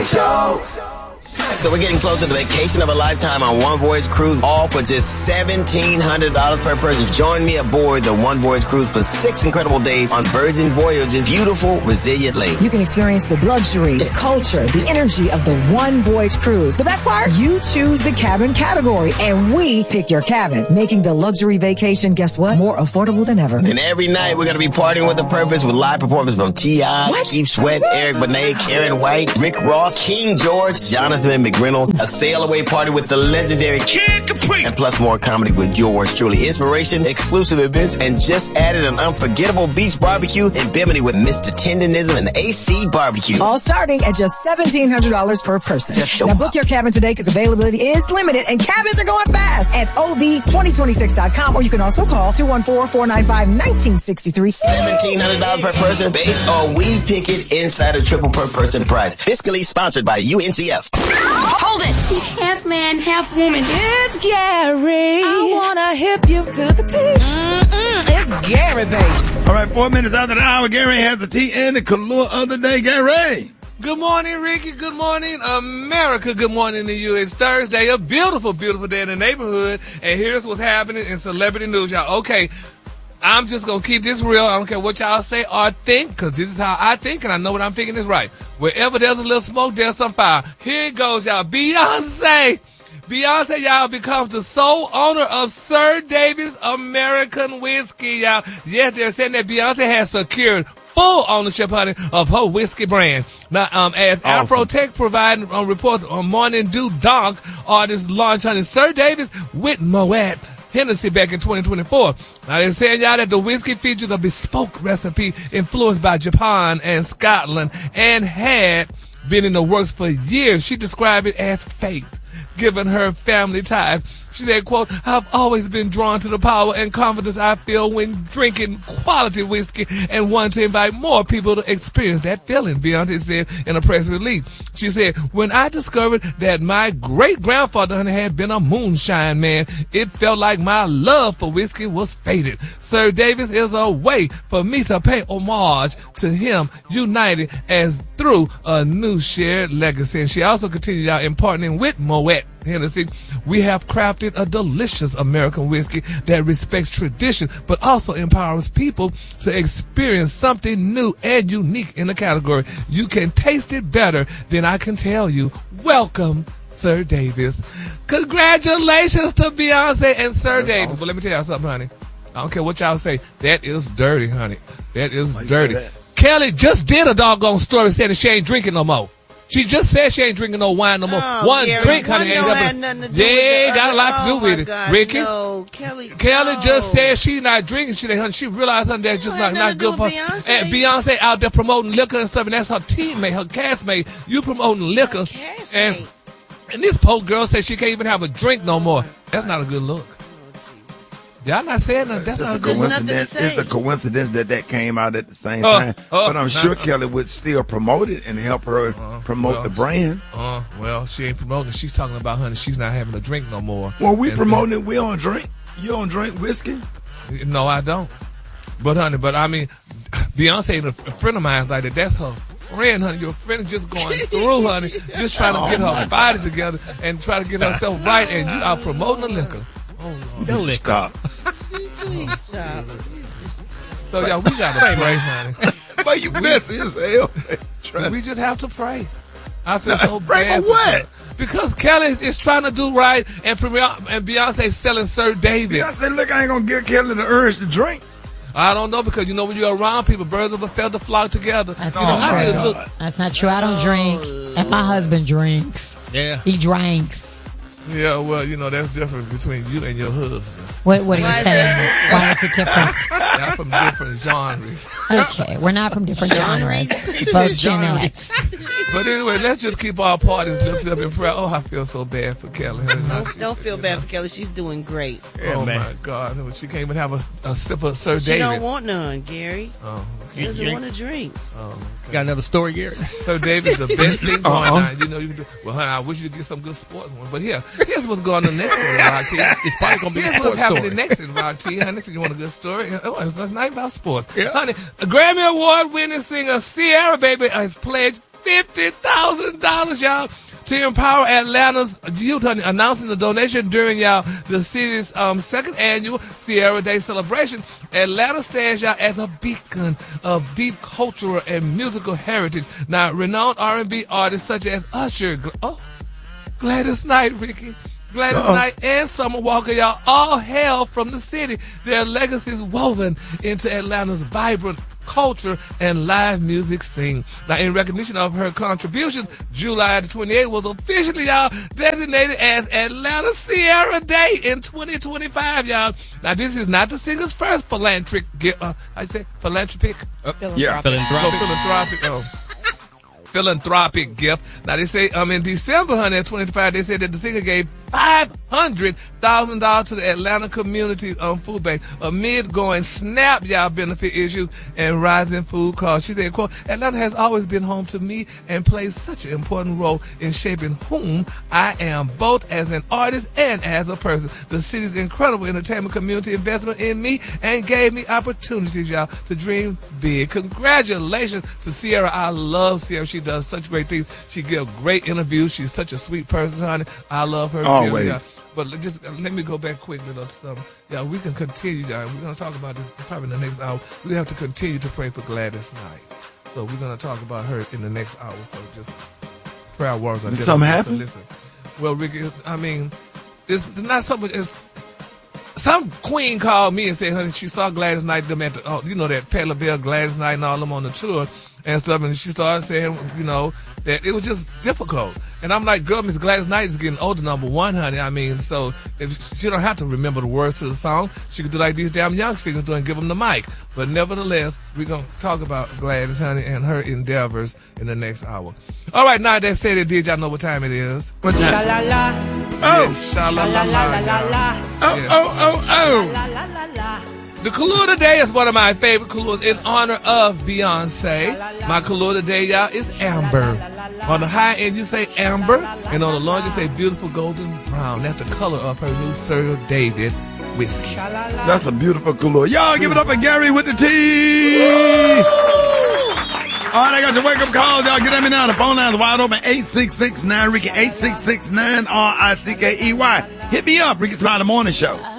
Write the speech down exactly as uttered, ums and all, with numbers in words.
Big Show. So we're getting closer to the vacation of a lifetime on One Voyage Cruise, all for just seventeen hundred dollars per person. Join me aboard the One Voyage Cruise for six incredible days on Virgin Voyage's beautiful, resilient lake. You can experience the luxury, the culture, the energy of the One Voyage Cruise. The best part? You choose the cabin category, and we pick your cabin, making the luxury vacation, guess what? More affordable than ever. And every night we're going to be partying with a purpose with live performances from T I, Keith Sweat, Eric Benet, Karen White, Rick Ross, King George, Jonathan McReynolds, a sail-away party with the legendary Kid Capri, and plus more comedy with yours truly. Inspiration, exclusive events, and just added an unforgettable beach barbecue in Bimini with Mister Tenderism and A C Barbecue. All starting at just seventeen hundred dollars per person. Just show now up. Book your cabin today because availability is limited and cabins are going fast at O V twenty twenty-six dot com, or you can also call two one four, four nine five, one nine six three. seventeen hundred dollars per person based on We Pick It Insider Triple per person price. Fiscally sponsored by U N C F. Hold it. He's half man, half woman. It's Gary. I wanna hip you to the T. Mm-mm. It's Gary, baby. All right, four minutes after the hour, Gary has the tea and the Kahlua of the day. Gary. Good morning, Ricky. Good morning, America. Good morning to you. It's Thursday, a beautiful, beautiful day in the neighborhood. And here's what's happening in celebrity news, y'all. Okay, I'm just going to keep this real. I don't care what y'all say or think, because this is how I think, and I know what I'm thinking is right. Wherever there's a little smoke, there's some fire. Here it goes, y'all. Beyonce. Beyonce, y'all, becomes the sole owner of Sir Davis American Whiskey, y'all. Yes, they're saying that Beyonce has secured full ownership, honey, of her whiskey brand. Now, um, as Awesome. Afrotech provided on report on Morning Dew Donk artist launch, honey, Sir Davis with Moet Hennessy back in twenty twenty-four. Now, they're saying, y'all, that the whiskey features a bespoke recipe influenced by Japan and Scotland and had been in the works for years. She described it as faith, given her family ties. She said, quote, I've always been drawn to the power and confidence I feel when drinking quality whiskey and want to invite more people to experience that feeling, Beyonce said in a press release. She said, when I discovered that my great-grandfather honey, had been a moonshine man, it felt like my love for whiskey was faded. Sir Davis is a way for me to pay homage to him, united as through a new shared legacy. And she also continued out in partnering with Moet Hennessy. We have crafted a delicious American whiskey that respects tradition, but also empowers people to experience something new and unique in the category. You can taste it better than I can tell you. Welcome, Sir Davis. Congratulations to Beyonce and Sir That's Davis. awesome. But let me tell y'all something, honey. I don't care what y'all say. That is dirty, honey. That is Why you dirty. say that? Kelly just did a doggone story saying that she ain't drinking no more. She just said she ain't drinking no wine no more. Oh, one Gary, drink, one honey, ain't don't nothing. have nothing to do Yeah, with the got a other. lot to do Oh, with my it. God, Ricky? No, Kelly. Kelly no. just said she's not drinking. She, honey, she realized honey, that's just don't not, have not good for nothing her. to do with And Beyonce. Beyonce out there promoting liquor and stuff, and that's her teammate, her castmate. You promoting liquor. castmate. And, and this poor girl said she can't even have a drink no more. That's not a good look. Y'all not saying nothing. That's It's not a a good look. nothing to coincidence. say. It's a coincidence that that came out at the same Uh, time. uh, but I'm nah, sure uh, Kelly would still promote it and help her Uh, promote well, the brand. Uh, well, she ain't promoting. She's talking about, honey, she's not having a drink no more. Well, we And- promoting it. We don't drink. You don't drink whiskey? No, I don't. But, honey, but I mean, Beyonce ain't a, a friend of mine like that. That's her friend, honey. Your friend is just going through, honey, just trying to get her body together and try to get herself right, and you are promoting the liquor. Oh, Lord. The liquor. Stop. Please stop. So, y'all, we got to pray, honey. But you messy as hell. We just have to pray. I feel so Pray bad for what? her. Because Kelly is trying to do right, and Premier and Beyonce selling Sir David. Beyonce, look, I ain't going to give Kelly the urge to drink. I don't know, because you know when you're around people, birds of a feather flock together. That's you know, not I true. just look, That's not true. I don't drink, and my husband drinks. Yeah. He drinks. Yeah, well, you know, that's different between you and your husband. What What are you saying? Why is it different? Y'all from different genres. Okay, we're not from different genres. Both Gen X. But anyway, let's just keep our parties lifted up in prayer. Oh, I feel so bad for Kelly. Don't, don't feel bad for Kelly. She's doing great. Oh, my God. She can't even have a, a sip of Sir She David. don't want none, Gary. Oh, She doesn't want to drink. Oh, okay. Got another story, Gary? So David's the best thing going Uh-uh. on. You know, you can do, well, honey, I wish you could get some good sports one. But here, here's what's going on next in Rock T. It's probably going to be a Here's sports what's happening story. next in Rock T. Honey, you want a good story? Oh, it's not about sports. Yeah. Honey, a Grammy Award winning singer Sierra Baby has pledged fifty thousand dollars, y'all, to empower Atlanta's youth, honey, announcing the donation during, y'all, the city's um, second annual Sierra Day celebration. Atlanta stands, y'all, as a beacon of deep cultural and musical heritage. Now, renowned R and B artists such as Usher, Gl- oh, Gladys Knight, Ricky, Gladys Uh-oh. Knight, and Summer Walker, y'all, all hail from the city. Their legacies woven into Atlanta's vibrant culture and live music scene. Now, in recognition of her contributions, July the twenty-eighth was officially, y'all, designated as Atlanta Sierra Day in twenty twenty-five, y'all. Now, this is not the singer's first philanthropic gift. Uh, I say philanthropic. Uh, yeah, philanthropic. Oh, philanthropic. Oh. Philanthropic gift. Now they say um in December, honey, of twenty twenty-five, they said that the singer gave five hundred thousand dollars to the Atlanta Community um, Food Bank amid going SNAP, y'all, benefit issues and rising food costs. She said, quote, Atlanta has always been home to me and plays such an important role in shaping whom I am, both as an artist and as a person. The city's incredible entertainment community investment in me and gave me opportunities, y'all, to dream big. Congratulations to Sierra. I love Sierra. She does such great things. She gives great interviews. She's such a sweet person, honey. I love her. Always. Yeah. But just uh, let me go back quickly to something. Yeah, we can continue. Uh, we're going to talk about this probably in the next hour. We have to continue to pray for Gladys Knight. So we're going to talk about her in the next hour. So just prayer words. Did something happen? Listen. Well, Ricky, I mean, it's, it's not something. It's, some queen called me and said, honey, she saw Gladys Knight, them at the, oh, you know, that Patti LaBelle, Gladys Knight and all them on the tour and stuff. And she started saying, you know, that it was just difficult. And I'm like, girl, Miss Gladys Knight is getting older, number one, honey. I mean, so if she don't have to remember the words to the song, she could do like these damn young singers do and give them the mic. But nevertheless, we're going to talk about Gladys, honey, and her endeavors in the next hour. All right, now that said it did, y'all know what time it is. What time? Sha-la-la. Oh. Yes, sha-la-la-la-la-la. Oh, oh, oh, oh. La-la-la-la-la. The Kahlua today is one of my favorite Kahluas in honor of Beyonce. My Kahlua today, y'all, is amber. On the high end, you say amber, and on the low end, you say beautiful golden brown. That's the color of her new Sir David whiskey. That's a beautiful Kahlua. Y'all give it up for Gary with the tea. All right, I got your wake-up call. Y'all get at me now. The phone line's wide open. eight six six nine Ricky, eight six six nine R I C K E Y. Hit me up, Ricky Smiley Morning Show.